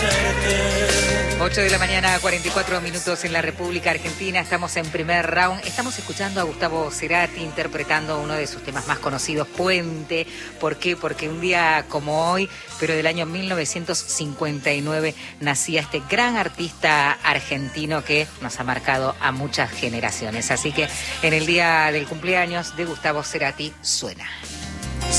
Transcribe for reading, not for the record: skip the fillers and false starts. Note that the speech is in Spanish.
8 de la mañana, 44 minutos en la República Argentina. Estamos en primer round. Estamos escuchando a Gustavo Cerati interpretando uno de sus temas más conocidos, Puente. ¿Por qué? Porque un día como hoy, pero del año 1959, nacía este gran artista argentino que nos ha marcado a muchas generaciones. Así que en el día del cumpleaños de Gustavo Cerati suena.